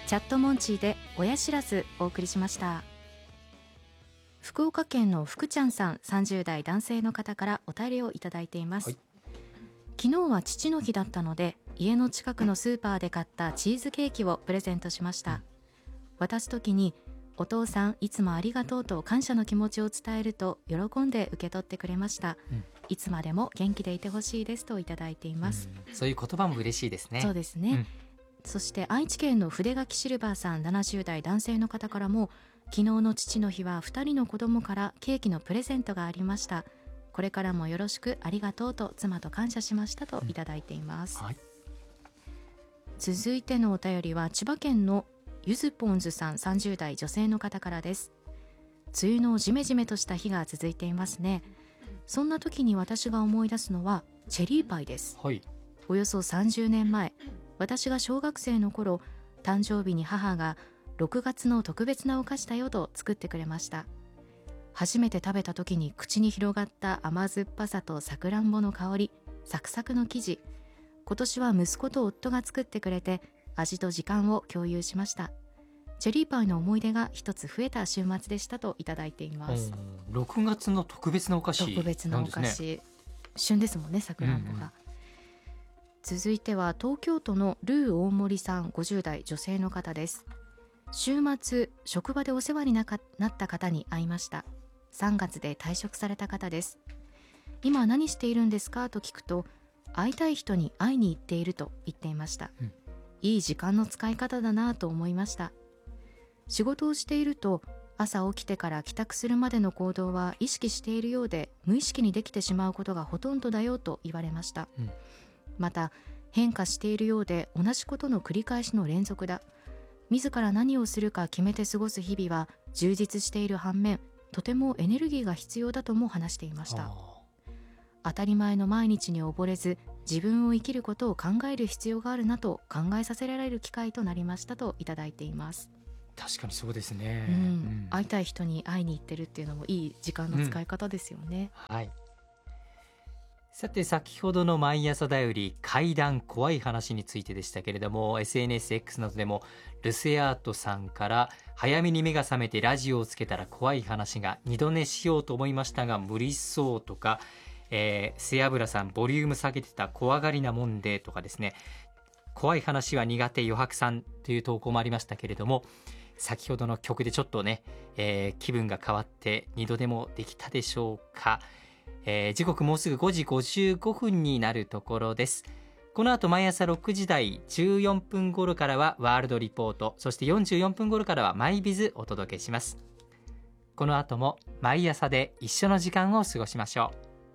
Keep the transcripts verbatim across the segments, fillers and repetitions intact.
チャットモンチーで親知らずお送りしました。福岡県の福ちゃんさん、さんじゅう代男性の方からお便りをいただいています、はい、昨日は父の日だったので家の近くのスーパーで買ったチーズケーキをプレゼントしました、うん、渡す時にお父さんいつもありがとうと感謝の気持ちを伝えると喜んで受け取ってくれました、うん、いつまでも元気でいてほしいですといただいています、 うん、そういう言葉も嬉しいですね。 そうですね、うん、そして愛知県の筆書きシルバーさん、ななじゅう代男性の方からも昨日の父の日はふたりの子供からケーキのプレゼントがありました。これからもよろしくありがとうと妻と感謝しましたといただいています、うん、はい、続いてのお便りは千葉県のゆずぽんずさん、さんじゅう代女性の方からです。梅雨のジメジメとした日が続いていますね。そんな時に私が思い出すのはチェリーパイです、はい、およそさんじゅうねんまえ、私が小学生の頃、誕生日に母がろくがつの特別なお菓子だよと作ってくれました。初めて食べた時に口に広がった甘酸っぱさとさくらんぼの香り、サクサクの生地、今年は息子と夫が作ってくれて味と時間を共有しました。チェリーパイの思い出が一つ増えた週末でしたといただいています。 ろくがつの特別なお菓子、 特別なお菓子、ね、旬ですもんね、さくらんぼが、うんうん、続いては東京都のルー大森さん、ごじゅう代女性の方です。週末職場でお世話になった方に会いました。さんがつで退職された方です。今何しているんですかと聞くと、会いたい人に会いに行っていると言っていました、うん、いい時間の使い方だなと思いました。仕事をしていると朝起きてから帰宅するまでの行動は意識しているようで無意識にできてしまうことがほとんどだよと言われました、うん、また変化しているようで同じことの繰り返しの連続だ。自ら何をするか決めて過ごす日々は充実している反面、とてもエネルギーが必要だとも話していました。当たり前の毎日に溺れず自分を生きることを考える必要があるなと考えさせられる機会となりましたといただいています。 確かにそうですね、 うんうん、会いたい人に会いに行ってるっていうのもいい時間の使い方ですよね、 うん、はい。さて先ほどの毎朝だより怪談怖い話についてでしたけれども、 エスエヌエスエックス などでもルセアートさんから早めに目が覚めてラジオをつけたら怖い話が二度寝しようと思いましたが無理そうとか、えー、背脂さんボリューム下げてた怖がりなもんでとかですね、怖い話は苦手余白さんという投稿もありましたけれども、先ほどの曲でちょっとね、えー、気分が変わって二度でもできたでしょうか。えー、時刻もうすぐごじごじゅうごふんになるところです。この後毎朝ろくじ台じゅうよんぷん頃からはワールドリポート、そしてよんじゅうよんぷん頃からはマイビズお届けします。この後も毎朝で一緒の時間を過ごしましょう。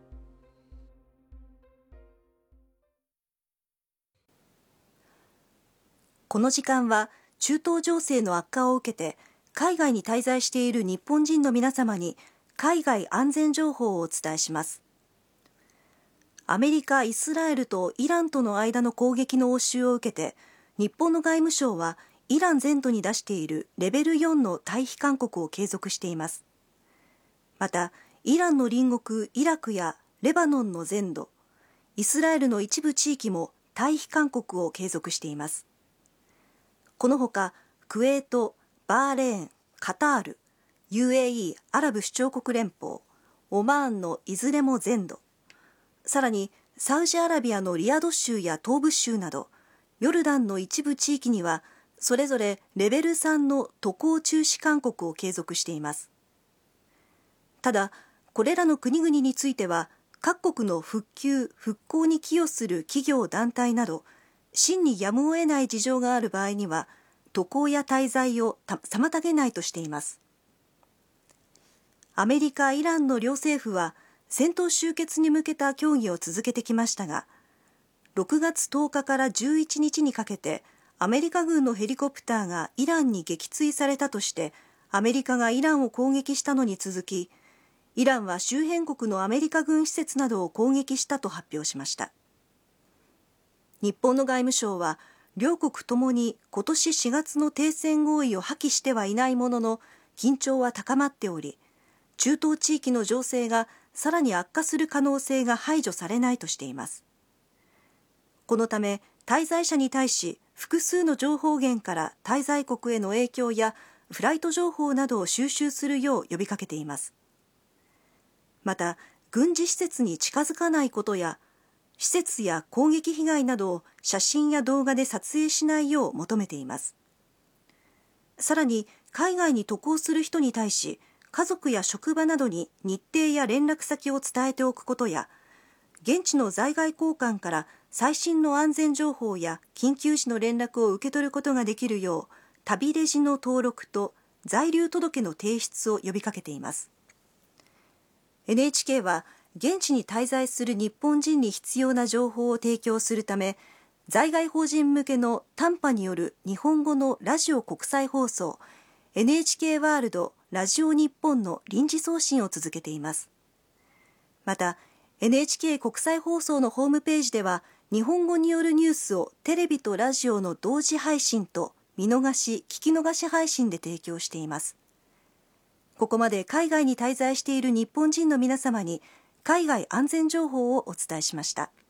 この時間は中東情勢の悪化を受けて海外に滞在している日本人の皆様に海外安全情報をお伝えします。アメリカ、イスラエルとイランとの間の攻撃の応酬を受けて、日本の外務省はイラン全土に出しているレベルよんの退避勧告を継続しています。また、イランの隣国イラクやレバノンの全土、イスラエルの一部地域も退避勧告を継続しています。このほか、クウェート、バーレーン、カタール、ユーエーイー アラブ首長国連邦、オマーンのいずれも全土、さらにサウジアラビアのリヤド州や東部州など、ヨルダンの一部地域には、それぞれレベルさんの渡航中止勧告を継続しています。ただ、これらの国々については、各国の復旧・復興に寄与する企業団体など、真にやむを得ない事情がある場合には、渡航や滞在を妨げないとしています。アメリカ、イランの両政府は戦闘終結に向けた協議を続けてきましたが、ろくがつとおかからじゅういちにちにかけてアメリカ軍のヘリコプターがイランに撃墜されたとしてアメリカがイランを攻撃したのに続き、イランは周辺国のアメリカ軍施設などを攻撃したと発表しました。日本の外務省は両国ともに今年しがつの停戦合意を破棄してはいないものの、緊張は高まっており、中東地域の情勢がさらに悪化する可能性が排除されないとしています。このため滞在者に対し複数の情報源から滞在国への影響やフライト情報などを収集するよう呼びかけています。また、軍事施設に近づかないことや、施設や攻撃被害などを写真や動画で撮影しないよう求めています。さらに、海外に渡航する人に対し、家族や職場などに日程や連絡先を伝えておくことや、現地の在外公館から最新の安全情報や緊急時の連絡を受け取ることができるよう、旅レジの登録と在留届の提出を呼びかけています。エヌエイチケー は現地に滞在する日本人に必要な情報を提供するため、在外邦人向けの短波による日本語のラジオ国際放送 エヌエイチケー ワールドラジオ日本の臨時送信を続けています。また、エヌエイチケー 国際放送のホームページでは、日本語によるニュースをテレビとラジオの同時配信と見逃し・聞き逃し配信で提供しています。ここまで海外に滞在している日本人の皆様に海外安全情報をお伝えしました。